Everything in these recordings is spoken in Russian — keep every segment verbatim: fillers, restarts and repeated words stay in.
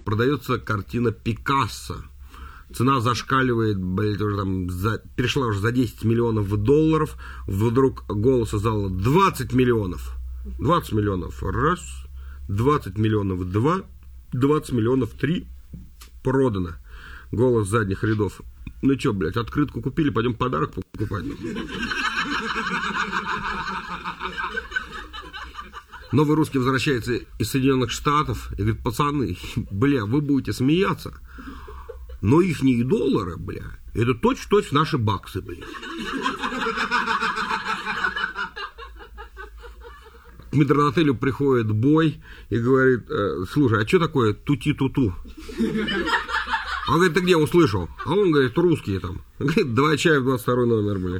продается картина Пикассо. Цена зашкаливает, блядь, уже там за, перешла уже за десять миллионов долларов. Вдруг голос из зала: двадцать миллионов. двадцать миллионов. Раз. двадцать миллионов. Два. двадцать миллионов. Три. Продано. Голос задних рядов: ну чё, блядь, открытку купили, пойдем подарок покупать. Новый русский возвращается из Соединенных Штатов и говорит: пацаны, бля, вы будете смеяться, но ихние доллары, бля, это точь-в-точь наши баксы, бля. К метрдотелю приходит бой и говорит: слушай, а что такое тути-туту? Он говорит: ты где услышал? А он говорит: русские там. Он говорит: давай чай в двадцать второй номер, бля.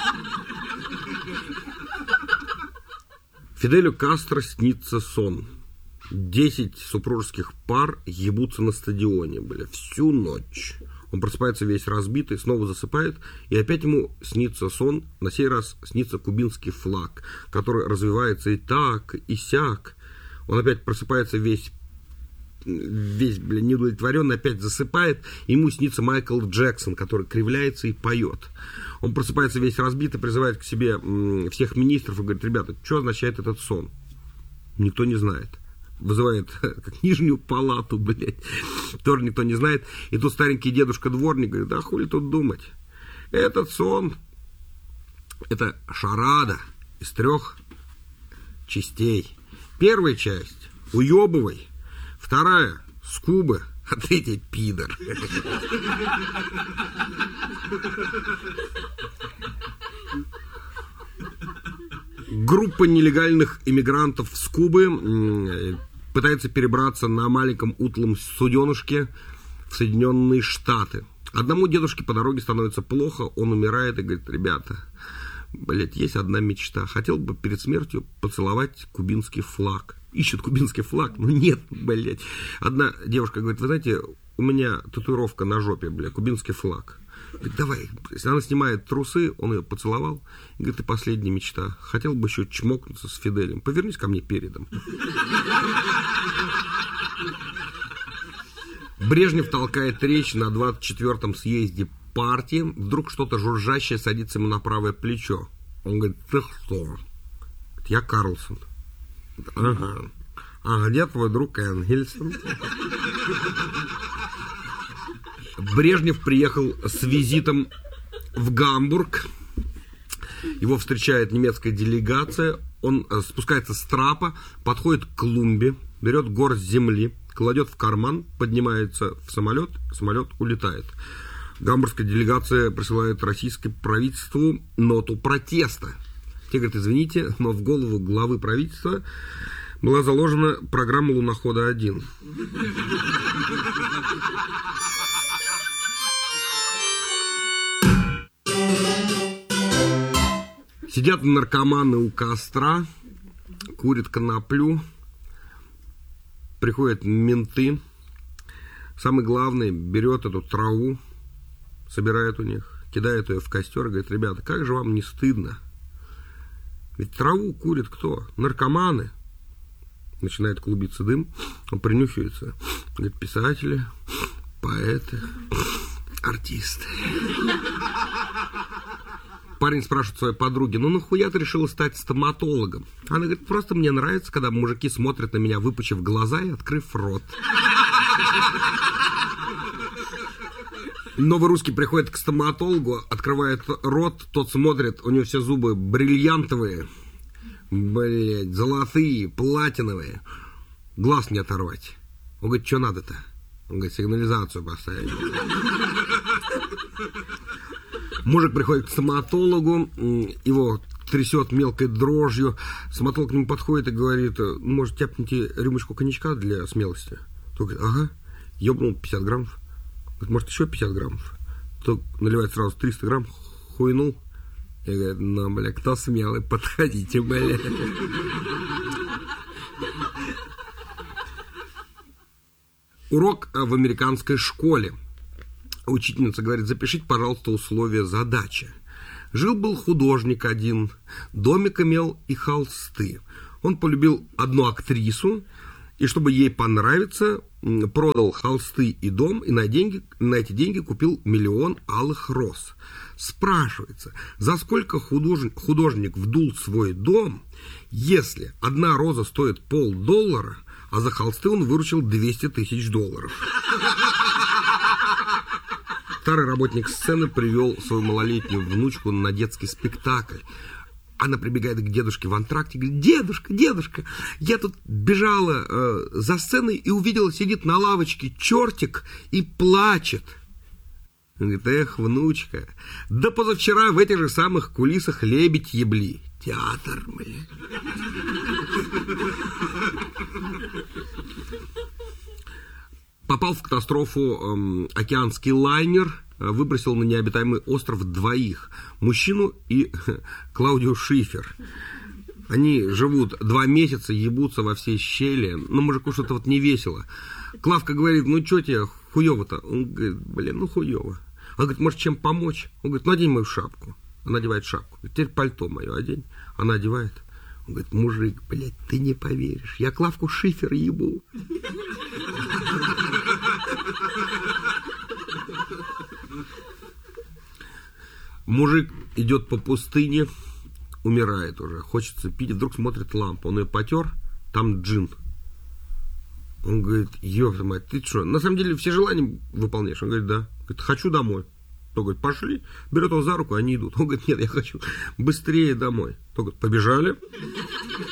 Фиделю Кастро снится сон. Десять супружеских пар ебутся на стадионе, бля, всю ночь. Он просыпается весь разбитый, снова засыпает, и опять ему снится сон. На сей раз снится кубинский флаг, который развивается и так, и сяк. Он опять просыпается весь, весь, бля, неудовлетворенный, опять засыпает. Ему снится Майкл Джексон, который кривляется и поет. Он просыпается весь разбитый, призывает к себе всех министров и говорит: ребята, что означает этот сон? Никто не знает. Вызывает как нижнюю палату, блядь, тоже никто не знает. И тут старенький дедушка-дворник говорит: да хули тут думать. Этот сон — это шарада из трех частей. Первая часть — уебывай. Вторая — скубы. А третья — пидор. Группа нелегальных иммигрантов с Кубы пытается перебраться на маленьком утлом суденышке в Соединенные Штаты. Одному дедушке по дороге становится плохо, он умирает и говорит: ребята, блядь, есть одна мечта. Хотел бы перед смертью поцеловать кубинский флаг. Ищет кубинский флаг, но нет, блядь. Одна девушка говорит: вы знаете, у меня татуировка на жопе, блядь, кубинский флаг. Говорит: давай. Если она снимает трусы, он ее поцеловал. И говорит: и последняя мечта. Хотел бы еще чмокнуться с Фиделем. Повернись ко мне передом. Брежнев толкает речь на двадцать четвёртом съезде партии. Вдруг что-то жужжащее садится ему на правое плечо. Он говорит: ты кто? Говорит: я Карлсон. Ага. А где твой друг Энгельсон? Брежнев приехал с визитом в Гамбург. Его встречает немецкая делегация. Он спускается с трапа, подходит к клумбе, берет горсть земли, кладет в карман, поднимается в самолет, самолет улетает. Гамбургская делегация присылает российскому правительству ноту протеста. Те говорят: извините, но в голову главы правительства была заложена программа Лунохода один. Сидят наркоманы у костра, курят коноплю, приходят менты. Самый главный берет эту траву, собирает у них, кидает ее в костер и говорит: ребята, как же вам не стыдно? Ведь траву курит кто? Наркоманы. Начинает клубиться дым, он принюхивается. Говорит: писатели, поэты, артисты. Парень спрашивает своей подруги: ну нахуя ты решила стать стоматологом? Она говорит: просто мне нравится, когда мужики смотрят на меня, выпучив глаза и открыв рот. Новый русский приходит к стоматологу, открывает рот, тот смотрит, у него все зубы бриллиантовые, блять, золотые, платиновые. Глаз не оторвать. Он говорит: что надо-то? Он говорит: сигнализацию поставить. Мужик приходит к стоматологу, его трясет мелкой дрожью. Стоматолог к нему подходит и говорит: может, тяпните рюмочку коньячка для смелости? Тот говорит: ага. Ёбнул пятьдесят граммов. Говорит: может, еще пятьдесят граммов? Тот наливает сразу триста грамм, хуйнул. И говорит: ну, бля, кто смелый, подходите, бля. Урок в американской школе. Учительница говорит: запишите, пожалуйста, условия задачи. Жил-был художник один, домик имел и холсты. Он полюбил одну актрису, и чтобы ей понравиться, м, продал холсты и дом, и на, деньги, на эти деньги купил миллион алых роз. Спрашивается, за сколько художник, художник вдул свой дом, если одна роза стоит полдоллара, а за холсты он выручил двести тысяч долларов. Старый работник сцены привел свою малолетнюю внучку на детский спектакль. Она прибегает к дедушке в антракте и говорит: дедушка, дедушка, я тут бежала э, за сценой и увидела, сидит на лавочке чертик и плачет. Он говорит: эх, внучка, да позавчера в этих же самых кулисах лебедь ебли. Театр, блин. Попал в катастрофу эм, океанский лайнер, выбросил на необитаемый остров двоих. Мужчину и Клаудио Шифер. Они живут два месяца, ебутся во все щели. Ну, мужику что-то вот не весело. Клавка говорит: ну, что тебе хуёво-то? Он говорит: блин, ну, хуёво. Он говорит: может, чем помочь? Он говорит: ну, одень мою шапку. Она одевает шапку. Теперь пальто мое одень. Она одевает. Он говорит: мужик, блядь, ты не поверишь. Я Клавку Шифер ебу. Мужик идет по пустыне, умирает уже, хочется пить, вдруг смотрит лампу, он ее потер, там джин. Он говорит: ёпта мать, ты что, на самом деле все желания выполняешь? Он говорит: да. Говорит: хочу домой. Тот говорит: пошли. Берет его за руку, они идут. Он говорит: нет, я хочу быстрее домой. Тот говорит: побежали.